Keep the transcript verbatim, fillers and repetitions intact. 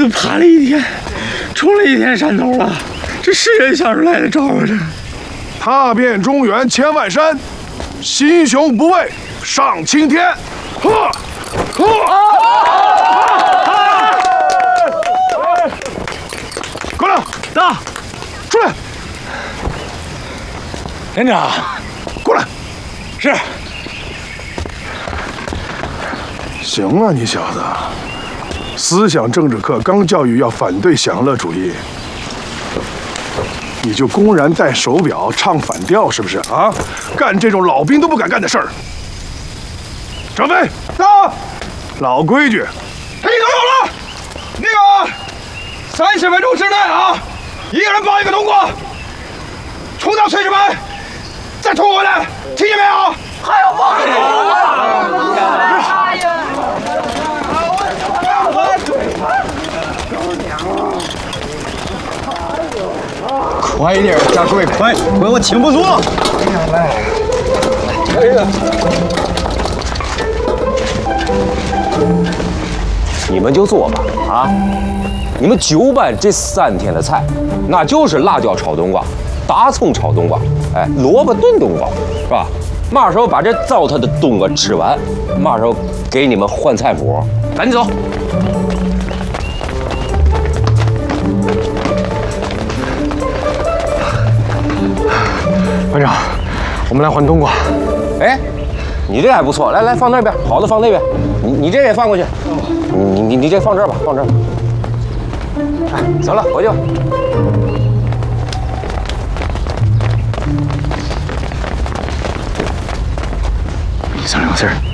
都爬了一天，冲了一天山头了，这是人想出来的招啊！这踏遍中原千万山，心胸不畏上青天。呵，呵。高亮， 到， 出来。 连长， 过来。 是。 行啊，你小子，思想政治课刚教育要反对享乐主义，你就公然戴手表唱反调，是不是啊？干这种老兵都不敢干的事儿。张飞，到，老规矩， 黑头有了，那个三十分钟之内啊，一个人抱一个冬瓜，冲到炊事班，再冲回来，听见没有？还有抱一个冬瓜。哎呀！ 快一点，家属，快！快，我挺不住了。来，这个。 你们就做吧，啊！你们九班这三天的菜，那就是辣椒炒冬瓜、大葱炒冬瓜，哎，萝卜炖冬瓜，是吧？嘛时候把这糟蹋的冬瓜吃完，嘛时候给你们换菜谱，赶紧走。 班长，我们来换冬瓜。 哎，你这还不错，来来，放那边，好的放那边，你你这也放过去，你你你这放这儿吧，放这儿吧。哎，走了，回去吧。 一声两气儿。